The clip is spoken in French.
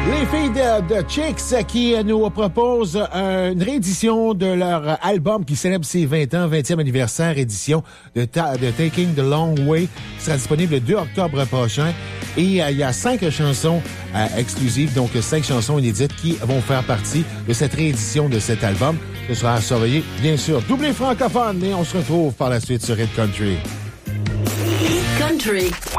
Les filles de Chicks qui nous proposent une réédition de leur album qui célèbre ses 20 ans, 20e anniversaire édition de Taking the Long Way, qui sera disponible le 2 octobre prochain. Et il y a 5 chansons exclusives, donc 5 chansons inédites qui vont faire partie de cette réédition de cet album. Ce sera à surveiller, bien sûr. Doublé francophone, et on se retrouve par la suite sur Hit Country. Country.